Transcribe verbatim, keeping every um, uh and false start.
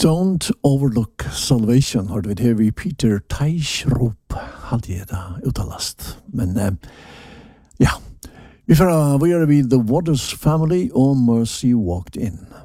Don't overlook salvation, har du vet her vi Peter Teichrup, hadde jeg da uttalast. Men, uh, ja, vi får uh, vi gjør vi The Waters Family og Mercy Walked In.